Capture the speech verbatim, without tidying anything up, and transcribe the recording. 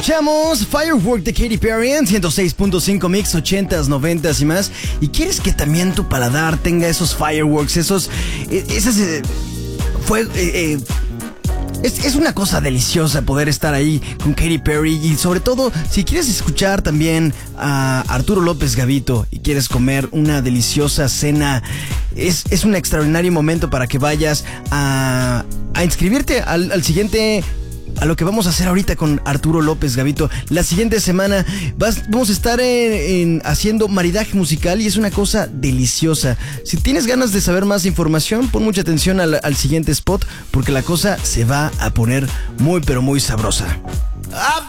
Escuchamos Firework de Katy Perry en ciento seis punto cinco Mix, ochentas, noventas y más. ¿Y quieres que también tu paladar tenga esos fireworks, esos... esas... Eh, fue... Eh, eh, Es, es una cosa deliciosa poder estar ahí con Katy Perry. Y sobre todo, si quieres escuchar también a Arturo López Gavito y quieres comer una deliciosa cena, es, es un extraordinario momento para que vayas a, a inscribirte al, al siguiente... a lo que vamos a hacer ahorita con Arturo López Gavito. La siguiente semana vas, vamos a estar en, en haciendo maridaje musical y es una cosa deliciosa. Si tienes ganas de saber más información, pon mucha atención al, al siguiente spot porque la cosa se va a poner muy pero muy sabrosa.